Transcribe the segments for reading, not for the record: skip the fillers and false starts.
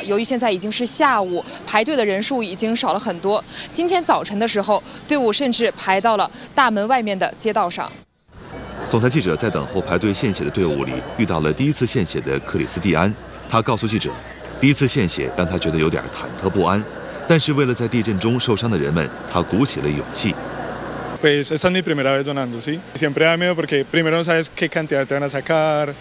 由于现在已经是下午，排队的人数已经少了很多。今天早晨的时候，队伍甚至排到了大门外面的街道上。 总台记者在等候排队献血的队伍里遇到了第一次献血的克里斯蒂安，他告诉记者，第一次献血让他觉得有点忐忑不安，但是为了在地震中受伤的人们，他鼓起了勇气。 Pues esta es mi primera vez donando, ¿sí? Siempre da miedo porque primero no sabes qué cantidad te van a sacar,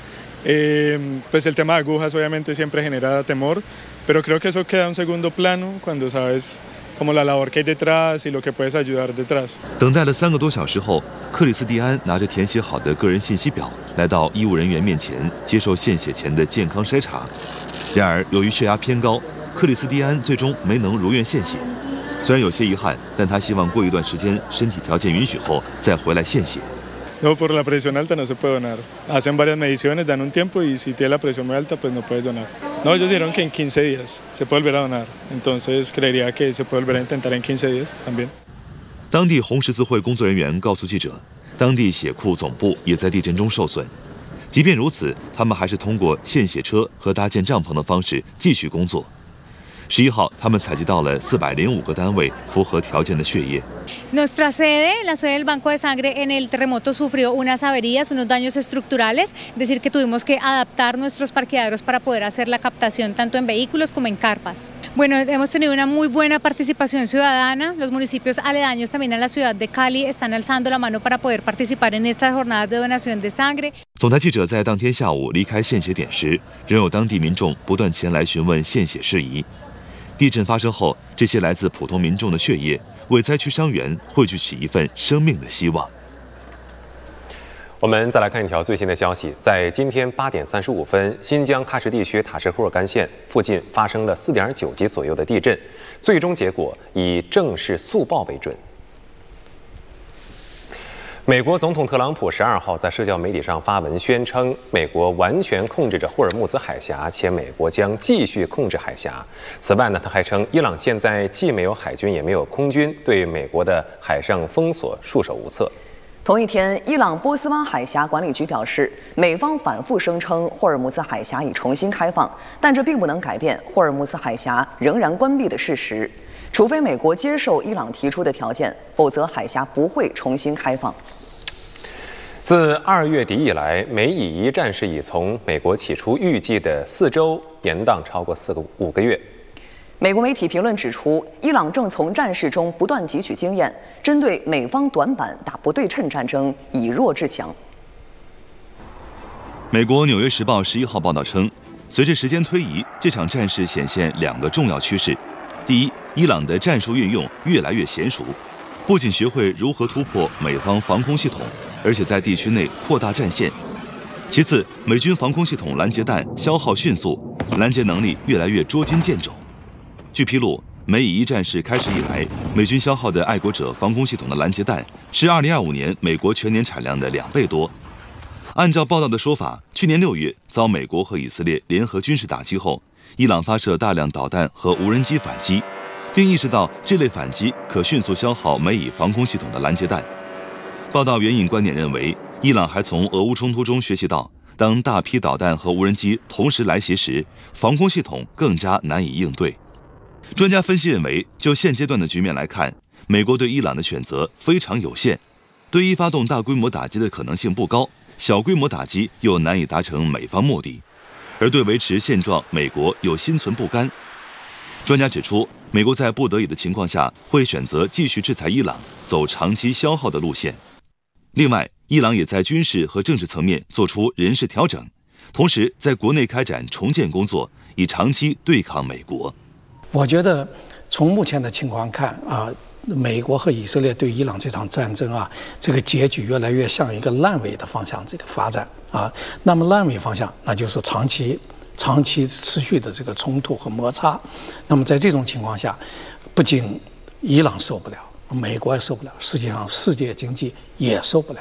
pues el tema de agujas obviamente siempre genera temor, pero creo que eso queda en un segundo plano cuando sabes como la labor que hay detrás y lo que puedes ayudar detrás. 等待了3个多小时后，克里斯蒂安拿着填写好的个人信息表，来到医务人员面前接受献血前的健康筛查。然而，由于血压偏高，克里斯蒂安最终没能如愿献血。虽然有些遗憾，但他希望过一段时间身体条件允许后再回来献血。 No, por la presión alta no se puede donar. Hacen varias mediciones, dan un tiempo y si tiene la presión muy alta, pues no puedes donar. No, ellos dijeron que en 15 días se puede volver a donar. Entonces creería que se puede volver a intentar en 15 días también. 当地红十字会工作人员告诉记者，当地血库总部也在地震中受损。即便如此，他们还是通过献血车和搭建帐篷的方式继续工作。11号，他们采集到了405个单位符合条件的血液。 Nuestra sede, la sede del Banco de Sangre en el terremoto sufrió unas averías, unos daños estructurales, es decir que tuvimos que adaptar nuestros parqueaderos para poder hacer la captación tanto en vehículos como en carpas. Bueno, hemos tenido una muy buena participación ciudadana, los municipios aledaños también a la ciudad de Cali están alzando la mano para poder participar en estas jornadas de donación de sangre. 总台记者在当天下午离开献血点时，仍有当地民众不断前来询问献血事宜。地震发生后，这些来自普通民众的血液为灾区伤员汇聚起一份生命的希望。 我们再来看一条最新的消息，在今天8点35分，新疆喀什地区塔什霍尔干县附近发生了4.9级左右的地震，最终结果以正式速报为准。美国总统特朗普12号在社交媒体上发文宣称，美国完全控制着霍尔木兹海峡，且美国将继续控制海峡。此外呢，他还称，伊朗现在既没有海军，也没有空军，对美国的海上封锁束手无策。 同一天，伊朗波斯湾海峡管理局表示，美方反复声称霍尔木兹海峡已重新开放，但这并不能改变霍尔木兹海峡仍然关闭的事实。除非美国接受伊朗提出的条件，否则海峡不会重新开放。 自2月底以来，美以一战事已从美国起初预计的4周延宕超过5个月。 美国媒体评论指出，伊朗正从战事中不断汲取经验，针对美方短板打不对称战争，以弱制强。 美国《纽约时报》11号报道称，随着时间推移，这场战事显现2个重要趋势：第一，伊朗的战术运用越来越娴熟，不仅学会如何突破美方防空系统，而且在地区内扩大战线。其次，美军防空系统拦截弹消耗迅速，拦截能力越来越捉襟见肘。据披露，美以一战事开始以来，美军消耗的爱国者防空系统的拦截弹是2025年美国全年产量的2倍多。按照报道的说法，去年6月遭美国和以色列联合军事打击后，伊朗发射大量导弹和无人机反击，并意识到这类反击可迅速消耗美以防空系统的拦截弹。报道援引观点认为，伊朗还从俄乌冲突中学习到，当大批导弹和无人机同时来袭时，防空系统更加难以应对。专家分析认为，就现阶段的局面来看，美国对伊朗的选择非常有限，对伊发动大规模打击的可能性不高，小规模打击又难以达成美方目的，而对维持现状，美国又心存不甘。专家指出，美国在不得已的情况下，会选择继续制裁伊朗，走长期消耗的路线。另外，伊朗也在军事和政治层面做出人事调整，同时在国内开展重建工作，以长期对抗美国。 我觉得从目前的情况看啊，美国和以色列对伊朗这场战争啊，这个结局越来越向一个烂尾的方向这个发展啊。那么烂尾方向，那就是长期持续的这个冲突和摩擦。那么在这种情况下，不仅伊朗受不了，美国也受不了，实际上世界经济也受不了。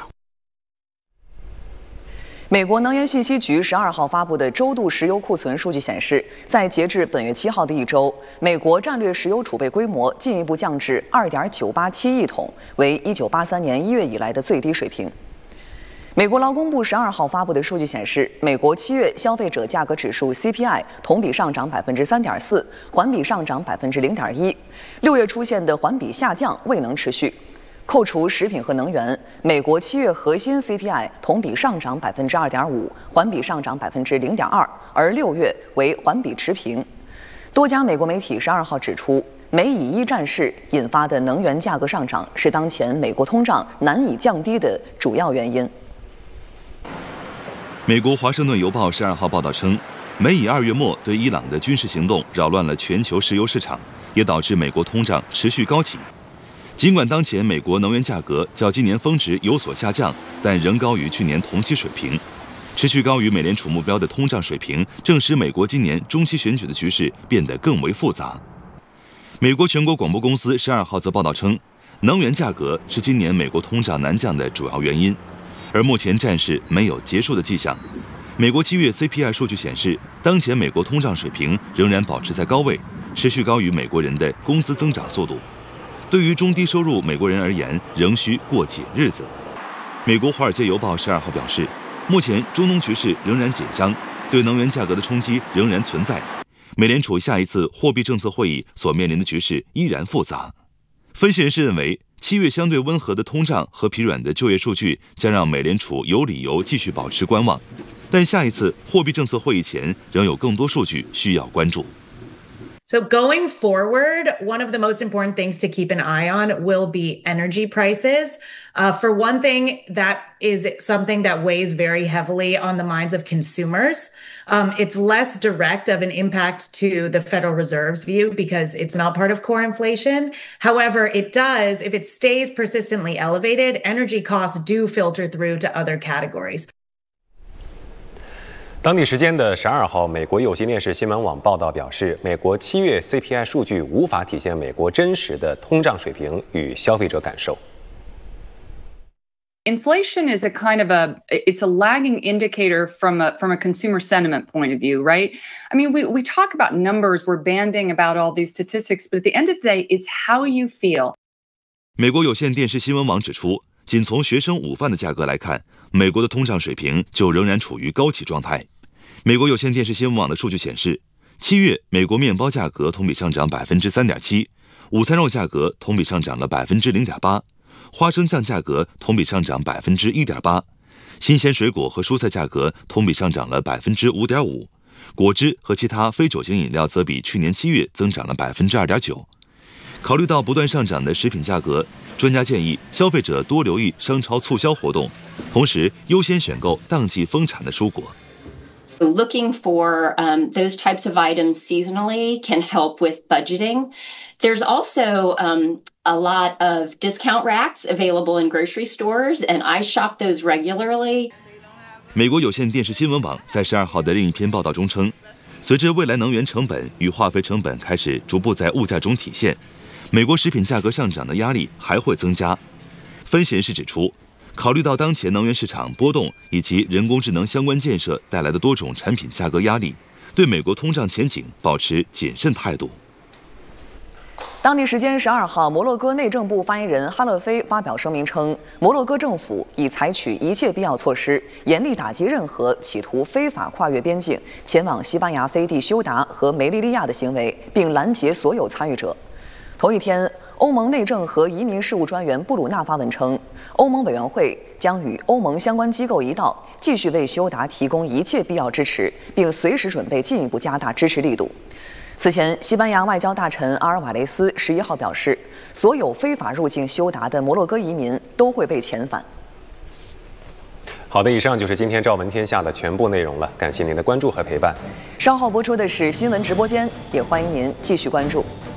美国能源信息局12号发布的周度石油库存数据显示，在截至本月7号的一周，美国战略石油储备规模进一步降至2.987亿桶，为1983年1月以来的最低水平。 美国劳工部12号发布的数据显示，美国7月消费者价格指数 CPI 同比上涨3.4%，环比上涨0.1%。6月出现的环比下降未能持续。扣除食品和能源，美国7月核心 CPI 同比上涨2.5%，环比上涨0.2%，而6月为环比持平。多家美国媒体12号指出，美以伊战事引发的能源价格上涨是当前美国通胀难以降低的主要原因。 美国《华盛顿邮报》12号报道称，美以2月末对伊朗的军事行动扰乱了全球石油市场，也导致美国通胀持续高企。尽管当前美国能源价格较今年峰值有所下降，但仍高于去年同期水平。持续高于美联储目标的通胀水平，正使美国今年中期选举的局势变得更为复杂。美国全国广播公司12号则报道称，能源价格是今年美国通胀难降的主要原因。而目前战事没有结束的迹象。美国7月 CPI 数据显示，当前美国通胀水平仍然保持在高位，持续高于美国人的工资增长速度。对于中低收入美国人而言，仍需过紧日子。美国《华尔街邮报》12号表示，目前中东局势仍然紧张，对能源价格的冲击仍然存在。美联储下一次货币政策会议所面临的局势依然复杂。分析人士认为，7月相对温和的通胀和疲软的就业数据将让美联储有理由继续保持观望，但下一次货币政策会议前仍有更多数据需要关注。 So going forward, one of the most important things to keep an eye on will be energy prices. For one thing, that is something that weighs very heavily on the minds of consumers. It's less direct of an impact to the Federal Reserve's view because it's not part of core inflation. However, it does, if it stays persistently elevated, energy costs do filter through to other categories. 当地时间的12号，美国有线电视新闻网报道表示，美国7月 CPI 数据无法体现美国真实的通胀水平与消费者感受。 Inflation is it's a lagging indicator from a consumer sentiment point of view, right? I mean, we talk about numbers, we're banding about all these statistics, but at the end of the day, it's how you feel. 美国有线电视新闻网指出，仅从学生午饭的价格来看，美国的通胀水平就仍然处于高企状态。美国有线电视新闻网的数据显示，7月美国面包价格同比上涨3.7%，午餐肉价格同比上涨了0.8%，花生酱价格同比上涨1.8%，新鲜水果和蔬菜价格同比上涨了5.5%，果汁和其他非酒精饮料则比去年7月增长了2.9%。考虑到不断上涨的食品价格，专家建议消费者多留意商超促销活动，同时优先选购当季丰产的蔬果。 Looking for those types of items seasonally can help with budgeting. There's also a lot of discount racks available in grocery stores, and I shop those regularly. 美国有线电视新闻网在12号的另一篇报道中称，随着未来能源成本与化肥成本开始逐步在物价中体现，美国食品价格上涨的压力还会增加。分析人士指出，考虑到当前能源市场波动以及人工智能相关建设带来的多种产品价格压力，对美国通胀前景保持谨慎态度。 当地时间12号，摩洛哥内政部发言人哈勒菲发表声明称，摩洛哥政府已采取一切必要措施，严厉打击任何企图非法跨越边境前往西班牙飞地休达和梅利利亚的行为，并拦截所有参与者。同一天，欧盟内政和移民事务专员布鲁纳发文称，欧盟委员会将与欧盟相关机构一道，继续为休达提供一切必要支持，并随时准备进一步加大支持力度。此前，西班牙外交大臣阿尔瓦雷斯11号表示，所有非法入境休达的摩洛哥移民都会被遣返。 好的，以上就是今天朝闻天下的全部内容了，感谢您的关注和陪伴。 稍后播出的是新闻直播间，也欢迎您继续关注。